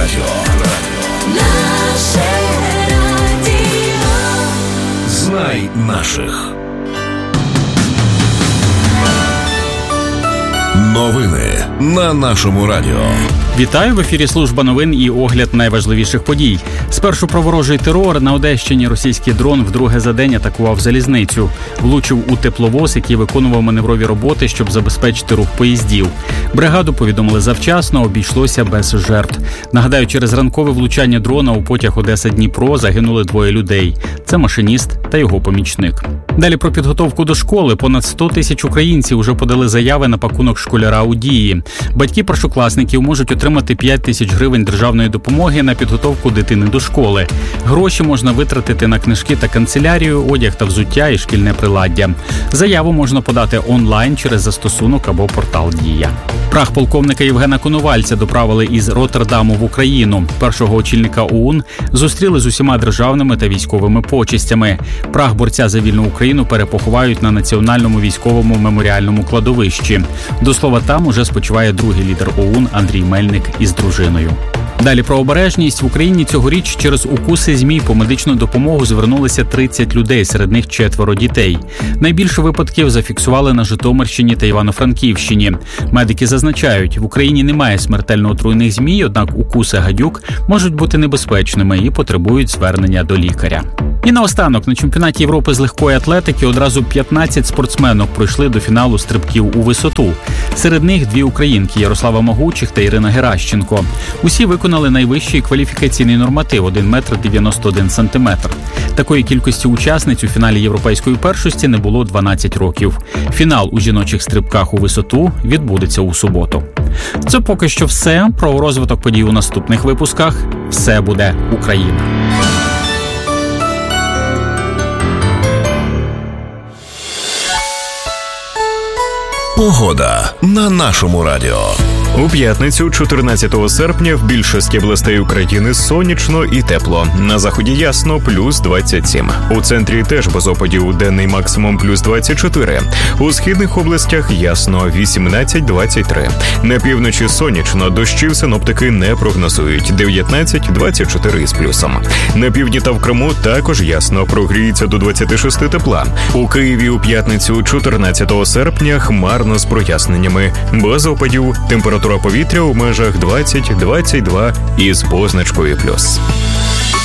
радіо. Наше радіо. Знай наших. Новини на нашому радіо. Вітаю, в ефірі служба новин і огляд найважливіших подій. Спершу про ворожий терор. На Одещині російський дрон вдруге за день атакував залізницю. Влучив у тепловоз, який виконував маневрові роботи, щоб забезпечити рух поїздів. Бригаду повідомили завчасно, обійшлося без жертв. Нагадаю, через ранкове влучання дрона у потяг Одеса-Дніпро загинули 2 людей. Це машиніст та його помічник. Далі про підготовку до школи. Понад 100 тисяч українців уже подали заяви на пакунок школяра у Дії. Батьки першокласників можуть отримати 5 тисяч гривень державної допомоги на підготовку дитини до школи. Гроші можна витратити на книжки та канцелярію, одяг та взуття і шкільне приладдя. Заяву можна подати онлайн через застосунок або портал Дія. Прах полковника Євгена Коновальця доправили із Роттердаму в Україну. Першого очільника ОУН зустріли з усіма державними та військовими почестями. Прах борця за вільну Україну перепоховають на Національному військовому меморіальному кладовищі. До слова, там уже спочиває другий лідер ОУН Андрій Мельник із дружиною. Далі про обережність. В Україні цьогоріч через укуси змій по медичну допомогу звернулися 30 людей, серед них 4 дітей. Найбільше випадків зафіксували на Житомирщині та Івано-Франківщині. Медики зазначають, в Україні немає смертельно отруйних змій, однак укуси гадюк можуть бути небезпечними і потребують звернення до лікаря. І наостанок, на чемпіонаті Європи з легкої атлетики одразу 15 спортсменок пройшли до фіналу стрибків у висоту. Серед них 2 українки – Ярослава Могучих та Ірина Геращенко. Усі виконали найвищий кваліфікаційний норматив – 1 метр 91 сантиметр. Такої кількості учасниць у фіналі європейської першості не було 12 років. Фінал у жіночих стрибках у висоту відбудеться у суботу. Це поки що все. Про розвиток подій у наступних випусках. Все буде Україна. Погода на нашому радіо. У п'ятницю, 14 серпня, в більшості областей України сонячно і тепло. На заході ясно, плюс 27. У центрі теж без опадів, денний максимум плюс 24. У східних областях ясно, 18-23. На півночі сонячно, дощів синоптики не прогнозують, 19-24 із плюсом. На півдні та в Криму також ясно, прогріється до 26 тепла. У Києві у п'ятницю, 14 серпня, хмарно з проясненнями. Без опадів, температура повітря у межах 20-22 із позначкою плюс.